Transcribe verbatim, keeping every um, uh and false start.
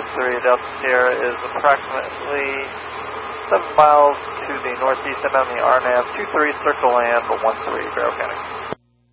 three, Delta Sierra is approximately seven miles to the northeast and on the R N A V, two three, circle land, one three, Barrow County.